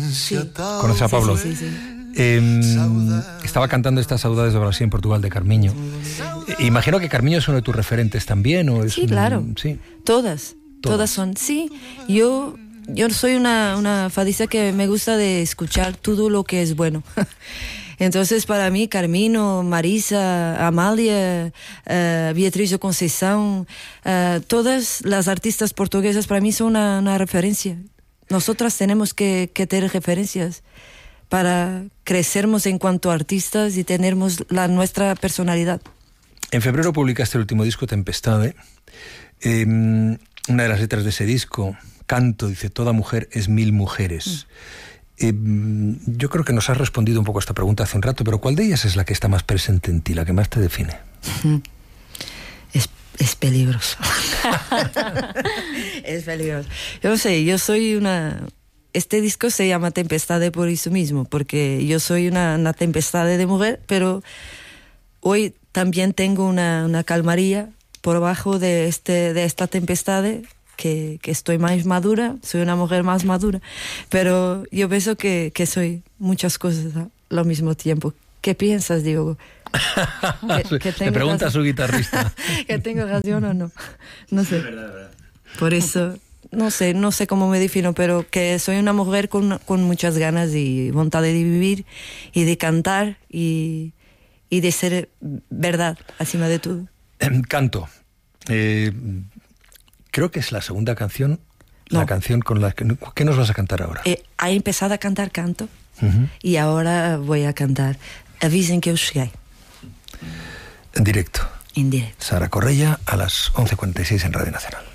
Sí. ¿Conoces a Pablo? Sí. Estaba cantando estas Saudades do Brasil en Portugal de Carmiño. Imagino que Carmiño es uno de tus referentes también, ¿o es Sí, claro. Sí. Todas son. Sí, yo soy una fadista que me gusta de escuchar todo lo que es bueno. Entonces, para mí, Carmino, Marisa, Amália, Beatriz de Conceição, todas las artistas portuguesas para mí son una referencia. Nosotras tenemos que tener referencias para crecernos en cuanto a artistas y tenermos nuestra personalidad. En febrero publicaste el último disco, Tempestade. Una de las letras de ese disco, Canto, dice: toda mujer es mil mujeres. Yo creo que nos has respondido un poco a esta pregunta hace un rato, pero ¿cuál de ellas es la que está más presente en ti, la que más te define? Es peligroso. Es peligroso. Yo no sé, yo soy este disco se llama Tempestade por eso mismo, porque yo soy una tempestade de mujer, pero hoy también tengo una calmaría por bajo de esta tempestade, que estoy más madura, soy una mujer más madura, pero yo pienso que soy muchas cosas al mismo tiempo. ¿Qué piensas, Diogo? Le pregunta a su guitarrista. ¿Que tengo razón o no? No sé. Es verdad. Por eso, no sé cómo me defino, pero que soy una mujer con muchas ganas y voluntad de vivir y de cantar y de ser verdad, encima de todo. Canto. Creo que es la segunda canción, no. La canción con la que... ¿Qué nos vas a cantar ahora? He empezado a cantar Canto y ahora voy a cantar Avisen que eu cheguei. En directo. En directo. Sara Correia a las 11:46 en Radio Nacional.